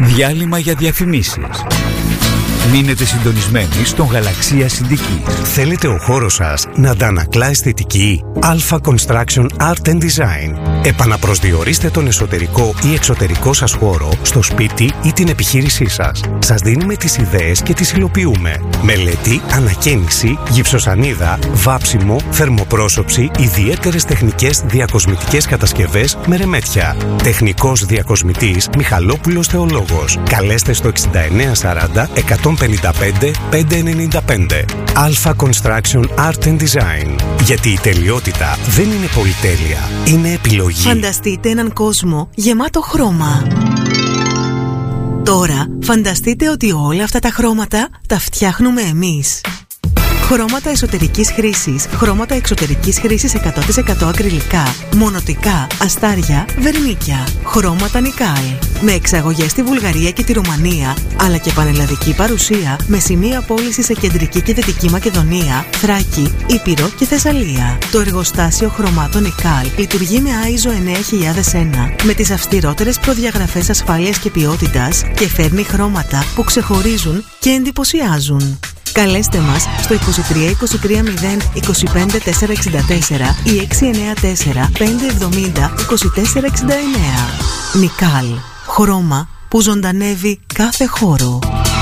Διάλειμμα για διαφημίσεις. Μείνετε συντονισμένοι στον Γαλαξία Συντικής. Θέλετε ο χώρος σας να αντανακλά αισθητική? Alpha Construction Art and Design. Επαναπροσδιορίστε τον εσωτερικό ή εξωτερικό σας χώρο στο σπίτι ή την επιχείρησή σας. Σας δίνουμε τις ιδέες και τις υλοποιούμε. Μελέτη, ανακαίνιση, γυψοσανίδα, βάψιμο, θερμοπρόσωψη, ιδιαίτερες τεχνικές διακοσμητικές κατασκευές με ρεμέτια. Τεχνικός διακοσμητής Μιχαλόπουλος Θεολόγος. Καλέστε στο 6940 155 595. Alpha Construction Art and Design. Γιατί η τελειότητα δεν είναι πολυτέλεια, είναι επιλογή. Φανταστείτε έναν κόσμο γεμάτο χρώμα. Τώρα φανταστείτε ότι όλα αυτά τα χρώματα τα φτιάχνουμε εμείς. Χρώματα εσωτερικής χρήσης, χρώματα εξωτερικής χρήσης 100% ακριλικά, μονοτικά, αστάρια, βερμίκια. Χρώματα Νικάλ. Με εξαγωγές στη Βουλγαρία και τη Ρουμανία, αλλά και πανελλαδική παρουσία με σημεία πώληση σε κεντρική και δυτική Μακεδονία, Θράκη, Ήπειρο και Θεσσαλία. Το εργοστάσιο χρωμάτων Νικάλ λειτουργεί με ISO 9001 με τις αυστηρότερες προδιαγραφές ασφάλειας και ποιότητας και φέρνει χρώματα που ξεχωρίζουν και εντυπωσιάζουν. Καλέστε μας στο 23 23 0 25 464 ή 694 570 24 69. Νικάλ. Χρώμα που ζωντανεύει κάθε χώρο.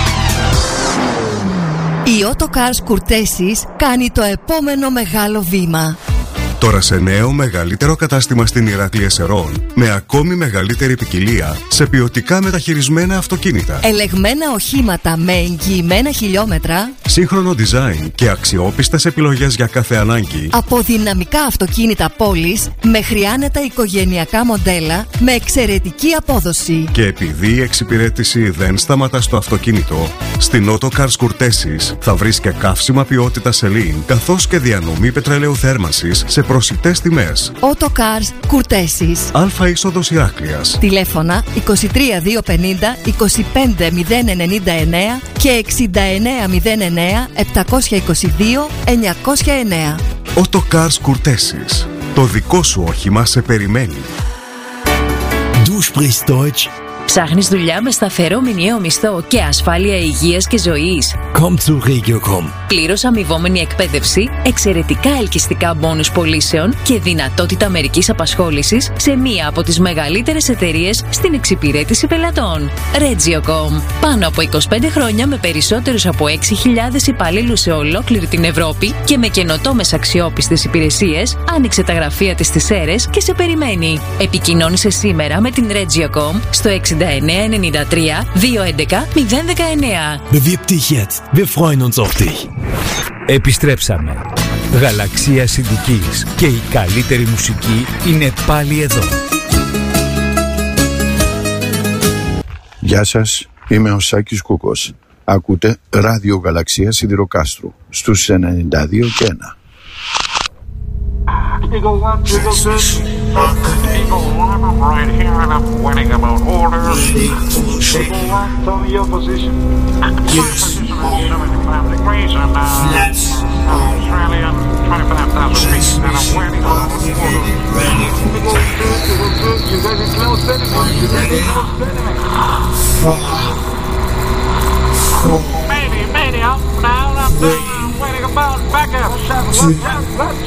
Η Autocars Courtesis κάνει το επόμενο μεγάλο βήμα. Τώρα σε νέο μεγαλύτερο κατάστημα στην Ηράκλεια Σερών, με ακόμη μεγαλύτερη ποικιλία σε ποιοτικά μεταχειρισμένα αυτοκίνητα. Ελεγμένα οχήματα με εγγυημένα χιλιόμετρα. Σύγχρονο design και αξιόπιστες επιλογές για κάθε ανάγκη. Από δυναμικά αυτοκίνητα πόλης μέχρι άνετα οικογενειακά μοντέλα με εξαιρετική απόδοση. Και επειδή η εξυπηρέτηση δεν σταματά στο αυτοκίνητο, στην Autocars Courtesis θα βρεις και καύσιμα ποιότητα Celine, καθώς και διανομή πετρελαίου θέρμανσης σε προσιτές τιμές. Autocars Courtesis. Αλφα είσοδος Ηράκλειας. Τηλέφωνα 23 250 25 099 και 69 09 722 909. Autocars Courtesis. Το δικό σου όχημα σε περιμένει. Du sprichst Deutsch. Ψάχνεις δουλειά με σταθερό μηνιαίο μισθό και ασφάλεια υγείας και ζωής? Komm zu Regiocom. Πλήρως αμοιβόμενη εκπαίδευση, εξαιρετικά ελκυστικά μπόνους πωλήσεων και δυνατότητα μερικής απασχόλησης σε μία από τις μεγαλύτερες εταιρείες στην εξυπηρέτηση πελατών. Regiocom. Πάνω από 25 χρόνια με περισσότερους από 6.000 υπαλλήλους σε ολόκληρη την Ευρώπη και με καινοτόμες αξιόπιστες υπηρεσίες, άνοιξε τα γραφεία της στις Σέρρες και σε περιμένει. Επικοινώνησε σήμερα με την Regiocom στο 6993 211 019. Bewirb dich jetzt. Wir freuen uns auf dich. Επιστρέψαμε. Γαλαξία Συντικής και η καλύτερη μουσική είναι πάλι εδώ. Γεια σας, είμαι ο Σάκης Κούκος. Ακούτε Ράδιο Γαλαξία Σιδηροκάστρου στους 92 και 1. Eagle 1, Eagle 2, Eagle 1, I'm right here and I'm waiting about orders. Eagle 1, tell me your position. Position is 75 degrees and Australian 25,000 feet and I'm waiting on orders. Eagle 2, you guys are close enemy. You guys are close enemy. Maybe, up, down, I'm waiting about backup.